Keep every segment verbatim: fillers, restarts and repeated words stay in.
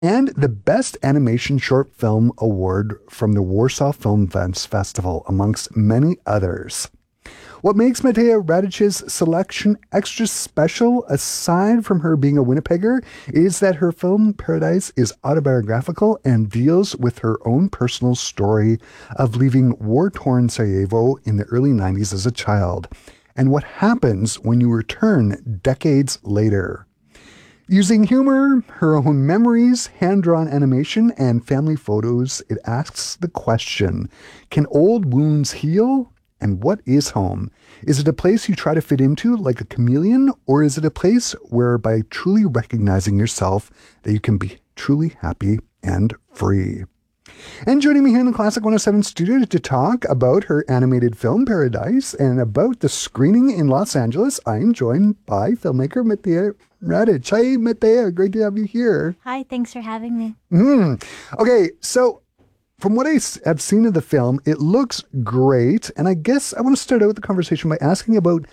and the Best Animation Short Film Award from the Warsaw Film Fest Festival, amongst many others. What makes Mattea Radic's selection extra special, aside from her being a Winnipegger, is that her film Paradise is autobiographical and deals with her own personal story of leaving war-torn Sarajevo in the early nineties as a child, and what happens when you return decades later. Using humor, her own memories, hand-drawn animation, and family photos, it asks the question, can old wounds heal? And what is home? Is it a place you try to fit into like a chameleon, or is it a place where by truly recognizing yourself that you can be truly happy and free? And joining me here in the Classic one oh seven studio to talk about her animated film Paradise and about the screening in Los Angeles, I'm joined by filmmaker Mattea Radic. Hi, Mattea. Great to have you here. Hi, thanks for having me. Mm. Okay, so from what I have seen of the film, it looks great. And I guess I want to start out the conversation by asking about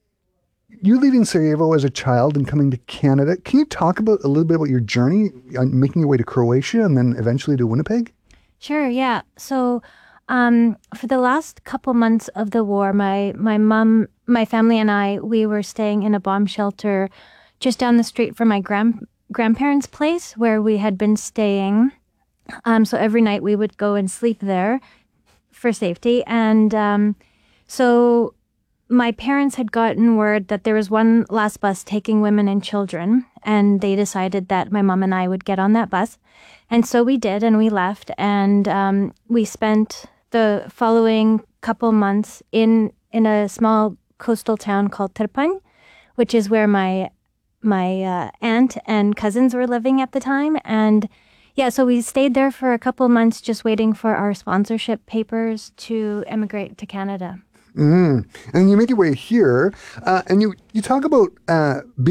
you leaving Sarajevo as a child and coming to Canada. Can you talk about a little bit about your journey on making your way to Croatia and then eventually to Winnipeg? Sure, yeah. So um, for the last couple months of the war, my, my mom, my family and I, we were staying in a bomb shelter just down the street from my grand, grandparents' place where we had been staying. Um, so every night we would go and sleep there for safety. And um, so my parents had gotten word that there was one last bus taking women and children, and they decided that my mom and I would get on that bus. And so we did, and we left, and um, we spent the following couple months in, in a small coastal town called Trpaň, which is where my, my uh, aunt and cousins were living at the time. And yeah, so we stayed there for a couple months just waiting for our sponsorship papers to emigrate to Canada. Mm. And you make your way here, uh, and you, you talk about uh, being